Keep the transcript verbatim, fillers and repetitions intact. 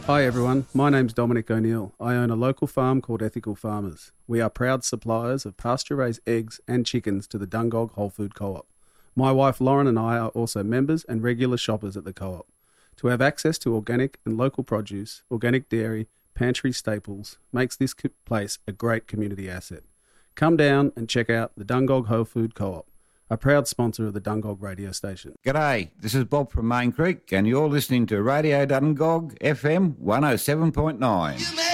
Hi everyone, my name's Dominic O'Neill. I own a local farm called Ethical Farmers. We are proud suppliers of pasture-raised eggs and chickens to the Dungog Whole Food Co-op. My wife Lauren and I are also members and regular shoppers at the co-op. To have access to organic and local produce, organic dairy, pantry staples makes this place a great community asset. Come down and check out the Dungog Whole Food Co-op, a proud sponsor of the Dungog radio station. G'day, this is Bob from Main Creek and you're listening to Radio Dungog F M one oh seven point nine.